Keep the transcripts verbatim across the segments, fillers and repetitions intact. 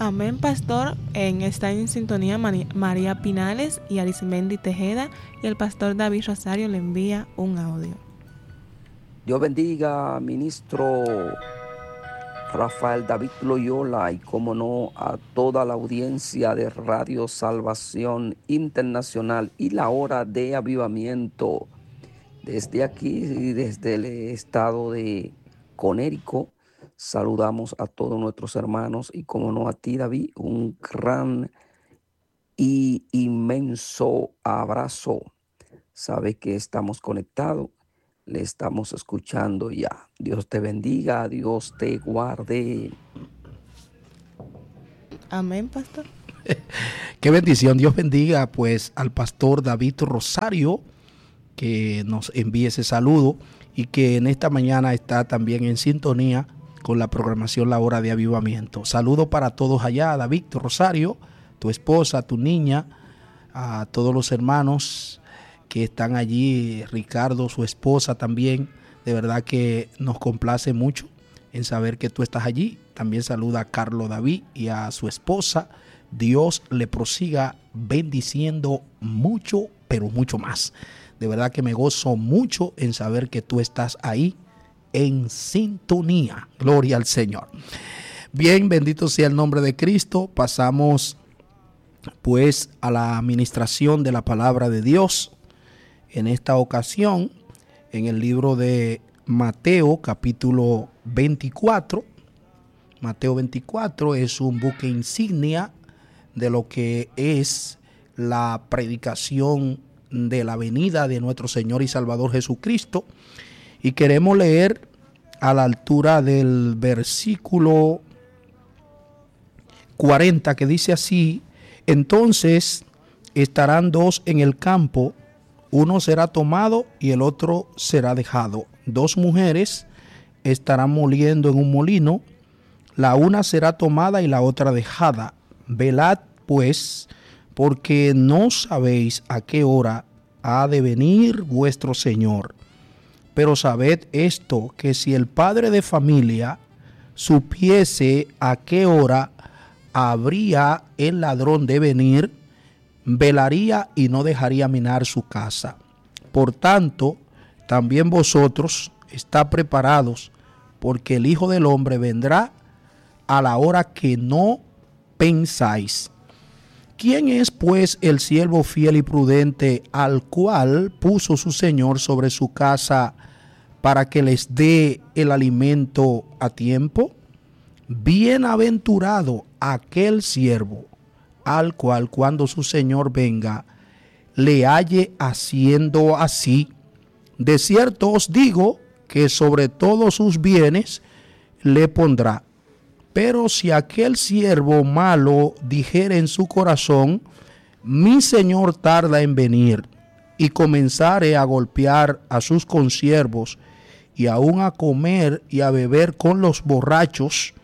Amén, pastor. En, está en sintonía Mari- María Pinales y Arismendi Tejeda, y el pastor David Rosario le envía un audio. Dios bendiga, ministro Rafael David Loyola, y como no, a toda la audiencia de Radio Salvación Internacional y la hora de avivamiento. Desde aquí, desde el estado de Conérico, saludamos a todos nuestros hermanos y como no a ti, David, un gran y inmenso abrazo. Sabes que estamos conectados, le estamos escuchando ya. Dios te bendiga, Dios te guarde. Amén, pastor. Qué bendición. Dios bendiga pues al pastor David Rosario, que nos envíe ese saludo y que en esta mañana está también en sintonía con la programación La Hora de Avivamiento. Saludo para todos allá, David Rosario, tu esposa, tu niña, a todos los hermanos que están allí, Ricardo, su esposa también. De verdad que nos complace mucho en saber que tú estás allí. También saluda a Carlos David y a su esposa. Dios le prosiga bendiciendo mucho, pero mucho más. De verdad que me gozo mucho en saber que tú estás ahí en sintonía. Gloria al Señor. Bien, bendito sea el nombre de Cristo. Pasamos pues a la administración de la palabra de Dios. En esta ocasión, en el libro de Mateo, capítulo veinticuatro. Mateo veinticuatro es un buque insignia de lo que es la predicación de la venida de nuestro Señor y Salvador Jesucristo, y queremos leer a la altura del versículo cuarenta, que dice así: entonces estarán dos en el campo, uno será tomado y el otro será dejado. Dos mujeres estarán moliendo en un molino, la una será tomada y la otra dejada. Velad pues, porque no sabéis a qué hora ha de venir vuestro Señor. Pero sabed esto, que si el padre de familia supiese a qué hora habría el ladrón de venir, velaría y no dejaría minar su casa. Por tanto, también vosotros estad preparados, porque el Hijo del Hombre vendrá a la hora que no pensáis. ¿Quién es pues el siervo fiel y prudente al cual puso su Señor sobre su casa para que les dé el alimento a tiempo? Bienaventurado aquel siervo al cual cuando su Señor venga le halle haciendo así. De cierto os digo que sobre todos sus bienes le pondrá. Pero si aquel siervo malo dijere en su corazón, mi señor tarda en venir, y comenzare a golpear a sus consiervos, y aún a comer y a beber con los borrachos,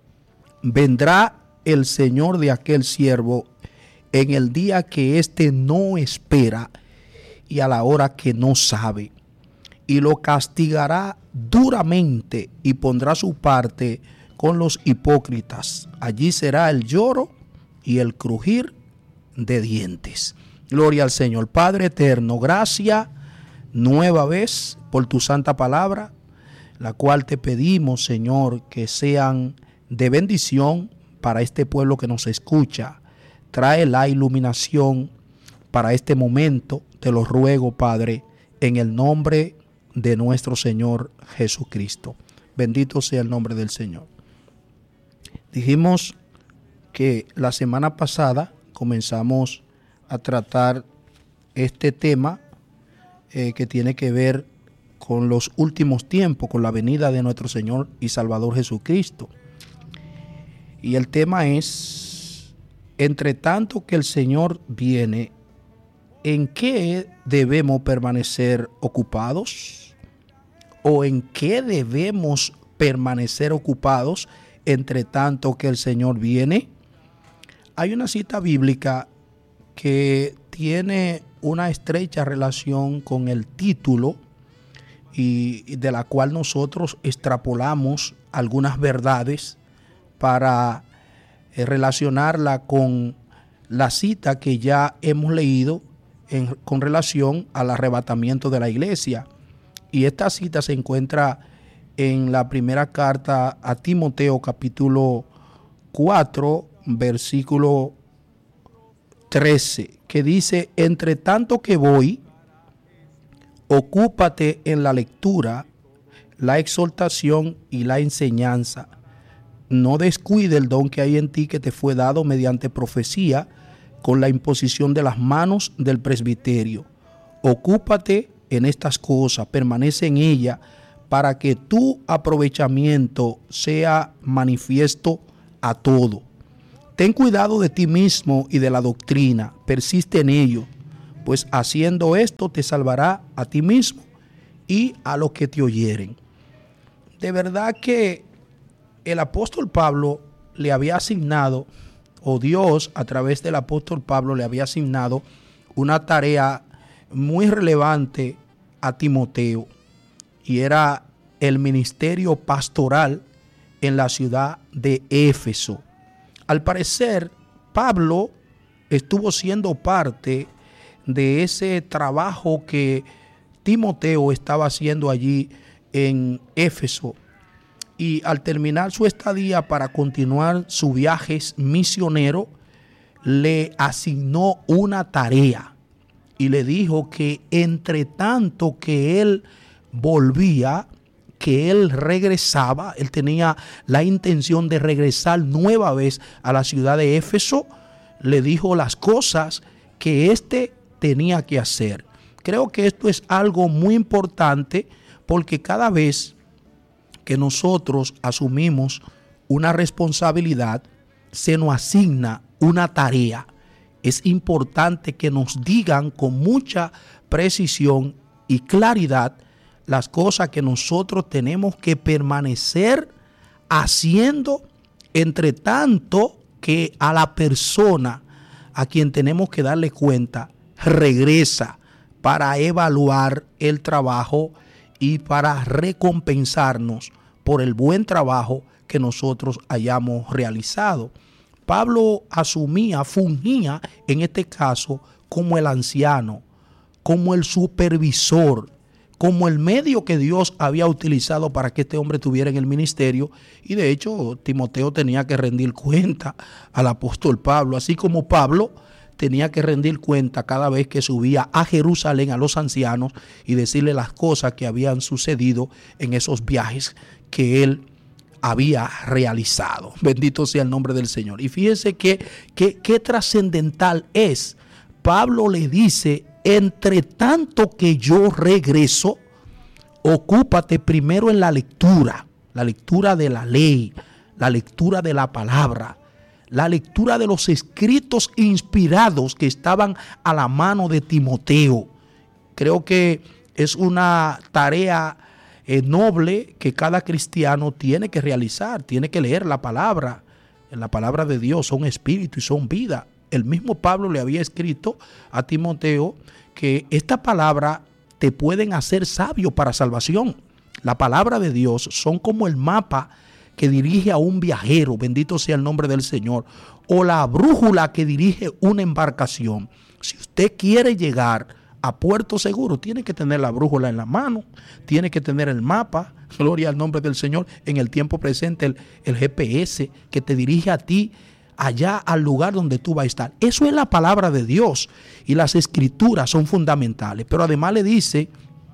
vendrá el señor de aquel siervo en el día que éste no espera y a la hora que no sabe, y lo castigará duramente y pondrá su parte con los hipócritas. Allí será el lloro y el crujir de dientes. Gloria al Señor. Padre eterno, gracias nueva vez por tu santa palabra, la cual te pedimos, Señor, que sean de bendición para este pueblo que nos escucha. Trae la iluminación para este momento. Te lo ruego, Padre, en el nombre de nuestro Señor Jesucristo. Bendito sea el nombre del Señor. Dijimos que la semana pasada comenzamos a tratar este tema eh, que tiene que ver con los últimos tiempos, con la venida de nuestro Señor y Salvador Jesucristo. Y el tema es, entre tanto que el Señor viene, ¿en qué debemos permanecer ocupados? ¿O en qué debemos permanecer ocupados entre tanto que el Señor viene? Hay una cita bíblica que tiene una estrecha relación con el título y de la cual nosotros extrapolamos algunas verdades para eh, relacionarla con la cita que ya hemos leído en, con relación al arrebatamiento de la iglesia. Y esta cita se encuentra en la primera carta a Timoteo, capítulo cuatro, versículo trece, que dice: entre tanto que voy, ocúpate en la lectura, la exhortación y la enseñanza. No descuide el don que hay en ti, que te fue dado mediante profecía, con la imposición de las manos del presbiterio. Ocúpate en estas cosas, permanece en ellas, para que tu aprovechamiento sea manifiesto a todo. Ten cuidado de ti mismo y de la doctrina, persiste en ello, pues haciendo esto te salvará a ti mismo y a los que te oyeren. De verdad que el apóstol Pablo le había asignado, o Dios a través del apóstol Pablo le había asignado una tarea muy relevante a Timoteo, y era el ministerio pastoral en la ciudad de Éfeso. Al parecer, Pablo estuvo siendo parte de ese trabajo que Timoteo estaba haciendo allí en Éfeso, y al terminar su estadía para continuar su viaje misionero, le asignó una tarea y le dijo que entre tanto que él volvía, que él regresaba, él tenía la intención de regresar nueva vez a la ciudad de Éfeso, le dijo las cosas que éste tenía que hacer. Creo que esto es algo muy importante, porque cada vez que nosotros asumimos una responsabilidad, se nos asigna una tarea. Es importante que nos digan con mucha precisión y claridad las cosas que nosotros tenemos que permanecer haciendo, entre tanto que a la persona a quien tenemos que darle cuenta regresa para evaluar el trabajo y para recompensarnos por el buen trabajo que nosotros hayamos realizado. Pablo asumía, fungía en este caso como el anciano, como el supervisor, como el medio que Dios había utilizado para que este hombre estuviera en el ministerio. Y de hecho, Timoteo tenía que rendir cuenta al apóstol Pablo, así como Pablo tenía que rendir cuenta cada vez que subía a Jerusalén a los ancianos y decirle las cosas que habían sucedido en esos viajes que él había realizado. Bendito sea el nombre del Señor. Y fíjense que, que, que trascendental es. Pablo le dice: entre tanto que yo regreso, ocúpate primero en la lectura, la lectura de la ley, la lectura de la palabra, la lectura de los escritos inspirados que estaban a la mano de Timoteo. Creo que es una tarea eh, noble que cada cristiano tiene que realizar. Tiene que leer la palabra. La palabra de Dios son espíritu y son vida. El mismo Pablo le había escrito a Timoteo que esta palabra te pueden hacer sabio para salvación. La palabra de Dios son como el mapa que dirige a un viajero, bendito sea el nombre del Señor, o la brújula que dirige una embarcación. Si usted quiere llegar a puerto seguro, tiene que tener la brújula en la mano, tiene que tener el mapa, gloria al nombre del Señor, en el tiempo presente el, el G P S que te dirige a ti allá al lugar donde tú vas a estar. Eso es la palabra de Dios, y las escrituras son fundamentales. Pero además le dice: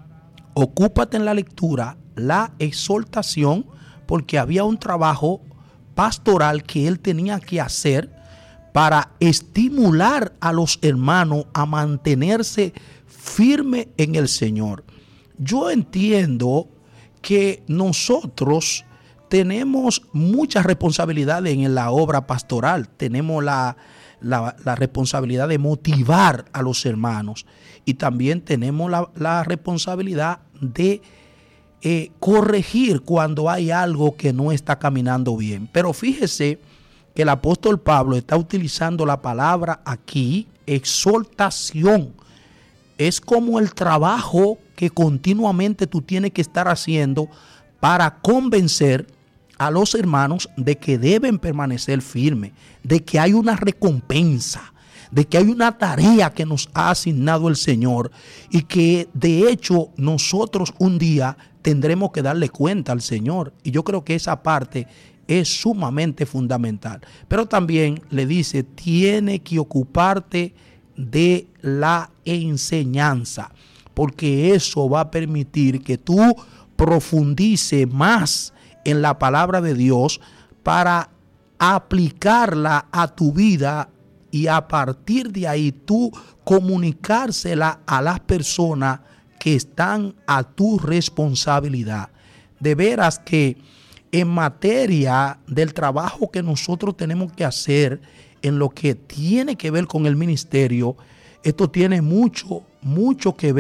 ocúpate en la lectura, la exhortación, porque había un trabajo pastoral que él tenía que hacer para estimular a los hermanos a mantenerse firme en el Señor. Yo entiendo que nosotros tenemos muchas responsabilidades en la obra pastoral. Tenemos la, la, la responsabilidad de motivar a los hermanos, y también tenemos la, la responsabilidad de eh, corregir cuando hay algo que no está caminando bien. Pero fíjese que el apóstol Pablo está utilizando la palabra aquí, exhortación. Es como el trabajo que continuamente tú tienes que estar haciendo para convencer a los hermanos de que deben permanecer firmes, de que hay una recompensa, de que hay una tarea que nos ha asignado el Señor y que de hecho nosotros un día tendremos que darle cuenta al Señor. Y yo creo que esa parte es sumamente fundamental. Pero también le dice, tiene que ocuparte de la enseñanza, porque eso va a permitir que tú profundices más en la palabra de Dios para aplicarla a tu vida y a partir de ahí tú comunicársela a las personas que están a tu responsabilidad. De veras que en materia del trabajo que nosotros tenemos que hacer en lo que tiene que ver con el ministerio, esto tiene mucho, mucho que ver